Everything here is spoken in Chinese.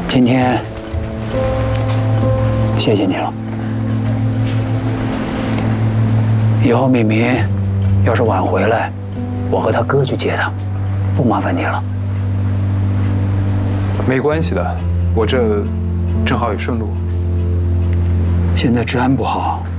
今天谢谢你了。以后敏敏要是晚回来，我和他哥去接他，不麻烦你了。 没关系的，我这正好也顺路。 现在治安不好，